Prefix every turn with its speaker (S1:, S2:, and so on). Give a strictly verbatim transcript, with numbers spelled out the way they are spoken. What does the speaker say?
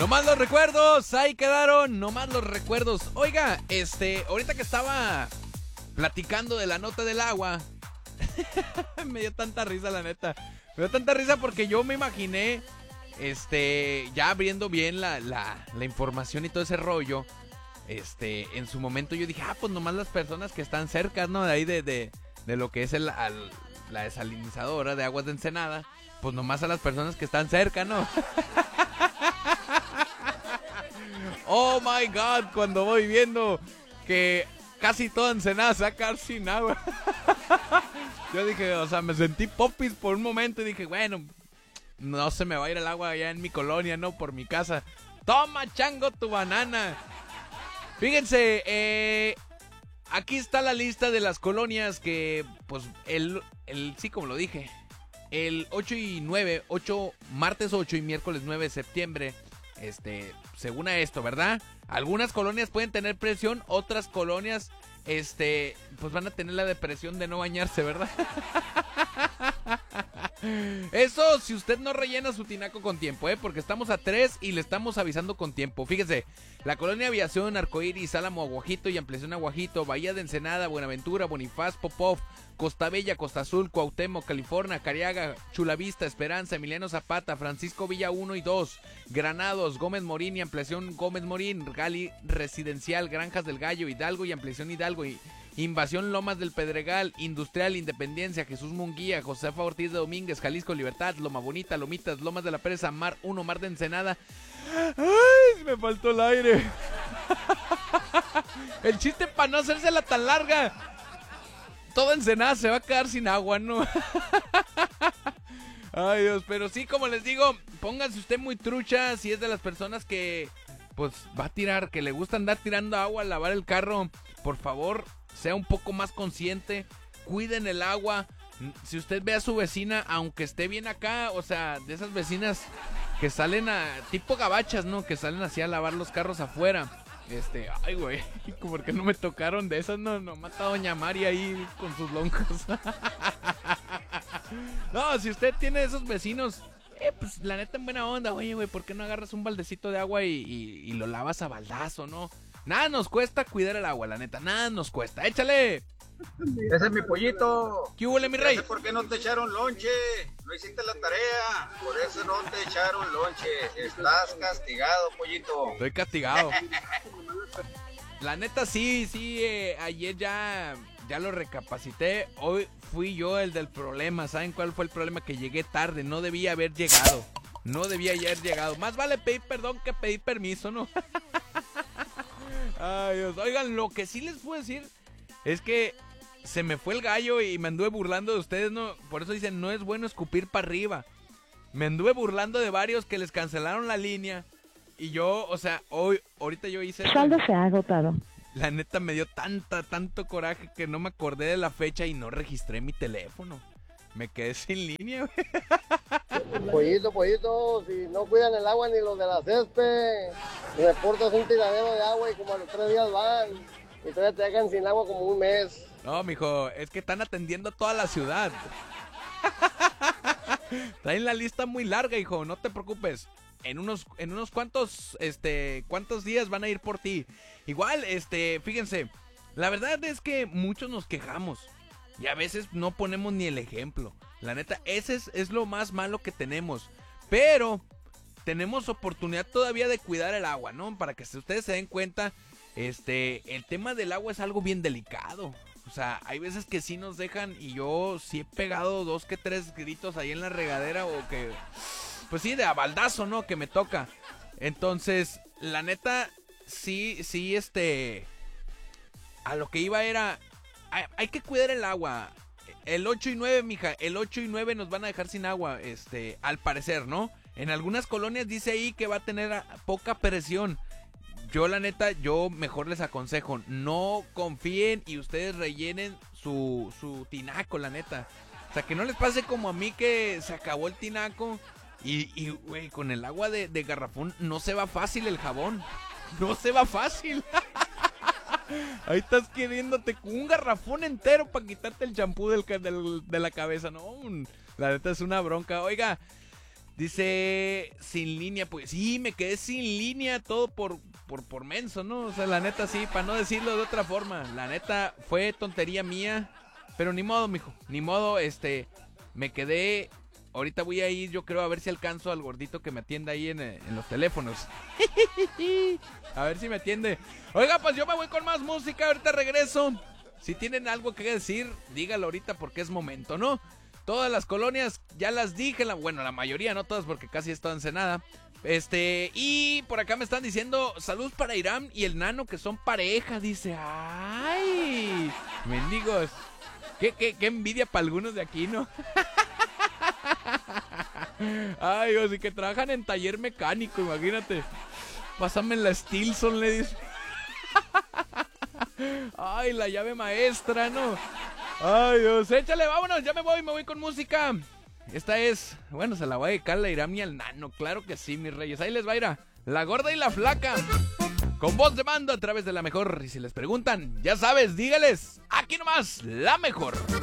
S1: Nomás los recuerdos, ahí quedaron, nomás los recuerdos. Oiga, este, ahorita que estaba platicando de la nota del agua, me dio tanta risa, la neta. Me dio tanta risa porque yo me imaginé, este, ya abriendo bien la, la, la información y todo ese rollo. Este, en su momento yo dije, ah, pues nomás las personas que están cerca, ¿no? De ahí de, de, de lo que es el, al, la desalinizadora de aguas de Ensenada. Pues nomás a las personas que están cerca, ¿no? Oh my God, cuando voy viendo que casi toda Ensenada se va a quedar sin agua. Yo dije, o sea, me sentí popis por un momento y dije, bueno, no se me va a ir el agua allá en mi colonia, ¿no? Por mi casa. Toma, chango, tu banana. Fíjense, eh, aquí está la lista de las colonias que, pues, el, el sí, como lo dije, el ocho y nueve, ocho, martes ocho y miércoles nueve de septiembre, este, según a esto, ¿verdad? Algunas colonias pueden tener presión, otras colonias, este, pues van a tener la depresión de no bañarse, ¿verdad? Eso si usted no rellena su tinaco con tiempo, ¿eh? Porque estamos a tres y le estamos avisando con tiempo. Fíjese, la colonia Aviación, Arcoíris, Álamo, Aguajito y Ampliación Aguajito, Bahía de Ensenada, Buenaventura, Bonifaz, Popov, Costa Bella, Costa Azul, Cuauhtémoc, California, Cariaga, Chulavista, Esperanza, Emiliano Zapata, Francisco Villa uno y dos, Granados, Gómez Morín y Ampliación Gómez Morín, Gali Residencial, Granjas del Gallo, Hidalgo y Ampliación Hidalgo y Invasión Lomas del Pedregal, Industrial, Independencia, Jesús Munguía, Josefa Ortiz de Domínguez, Jalisco, Libertad, Loma Bonita, Lomitas, Lomas de la Presa, Mar uno, Mar de Ensenada. ¡Ay! Me faltó el aire. El chiste para no hacérsela tan larga. Toda Ensenada se va a quedar sin agua, ¿no? Ay, Dios, pero sí, como les digo, pónganse usted muy trucha si es de las personas que, pues, va a tirar, que le gusta andar tirando agua al lavar el carro. Por favor, sea un poco más consciente, cuiden el agua. Si usted ve a su vecina, aunque esté bien acá, o sea, de esas vecinas que salen a, tipo gabachas, ¿no? Que salen así a lavar los carros afuera. Este, ay, güey, ¿por qué no me tocaron de esas? No, no, mata a Doña María ahí con sus loncos. No, si usted tiene esos vecinos, eh, pues la neta en buena onda, oye, güey, ¿por qué no agarras un baldecito de agua y, y, y lo lavas a baldazo, no? Nada nos cuesta cuidar el agua, la neta, nada nos cuesta, échale.
S2: Ese es mi pollito.
S1: ¿Qué huele, mi rey?
S2: ¿Por qué no te echaron lonche? No hiciste la tarea, por eso no te echaron lonche. Estás castigado, pollito.
S1: Estoy castigado. La neta sí, sí, eh, ayer ya, ya lo recapacité. Hoy fui yo el del problema. ¿Saben cuál fue el problema? Que llegué tarde, no debía haber llegado. No debía haber llegado. Más vale pedir perdón que pedir permiso, ¿no? Ay, Dios. Oigan, lo que sí les puedo decir es que se me fue el gallo y me anduve burlando de ustedes, ¿no? Por eso dicen, no es bueno escupir para arriba. Me anduve burlando de varios que les cancelaron la línea. Y yo, o sea, hoy, ahorita yo hice...
S3: Saldo se ha agotado.
S1: La neta me dio tanta, tanto coraje que no me acordé de la fecha y no registré mi teléfono. Me quedé sin línea, güey.
S4: Pollito, pollito, si no cuidan el agua ni los de la césped, reportas un tiradero de agua y como a los tres días van y todavía te dejan sin agua como un mes.
S1: No, mijo, es que están atendiendo a toda la ciudad. Traen la lista muy larga, hijo, no te preocupes. En unos, en unos cuantos, este, cuantos días van a ir por ti. Igual, este, fíjense, la verdad es que muchos nos quejamos y a veces no ponemos ni el ejemplo. La neta, ese es, es lo más malo que tenemos. Pero tenemos oportunidad todavía de cuidar el agua, ¿no? Para que ustedes se den cuenta, este, el tema del agua es algo bien delicado. O sea, hay veces que sí nos dejan y yo sí he pegado dos que tres gritos ahí en la regadera o que... Pues sí, de a baldazo, ¿no? Que me toca. Entonces, la neta, sí, sí, este... A lo que iba era... Hay, hay que cuidar el agua. El ocho y nueve, mija, el ocho y nueve nos van a dejar sin agua, este, al parecer, ¿no? En algunas colonias dice ahí que va a tener poca presión. Yo, la neta, yo mejor les aconsejo, no confíen y ustedes rellenen su, su tinaco, la neta. O sea, que no les pase como a mí que se acabó el tinaco y, y güey, con el agua de, de garrafón no se va fácil el jabón. No se va fácil. Ahí estás queriéndote con un garrafón entero para quitarte el champú del, del, de la cabeza, ¿no? La neta es una bronca. Oiga, Dice, sin línea, pues sí, me quedé sin línea, todo por, por, por menso, ¿no? O sea, la neta sí, para no decirlo de otra forma, la neta fue tontería mía, pero ni modo, mijo, ni modo, este, me quedé, ahorita voy a ir, yo creo, a ver si alcanzo al gordito que me atienda ahí en, en los teléfonos. A ver si me atiende. Oiga, pues yo me voy con más música, ahorita regreso. Si tienen algo que decir, dígalo ahorita porque es momento, ¿no? Todas las colonias, ya las dije, la, bueno, la mayoría, no todas porque casi he estado en Ensenada. Este, y por acá me están diciendo, saludos para Irán y el Nano que son pareja, dice, ay, mendigos, qué, qué, qué envidia para algunos de aquí, ¿no? Ay, o sí que trabajan en taller mecánico, imagínate. Pásame la Stilson, le dice. Ay, la llave maestra, ¿no? Ay, Dios, échale, vámonos, ya me voy, me voy con música. Esta es, bueno, se la voy a dedicar a la Irán y al Nano, claro que sí, mis reyes. Ahí les va a ir a La Gorda y la Flaca, con voz de mando a través de La Mejor. Y si les preguntan, ya sabes, dígales, aquí nomás, La Mejor.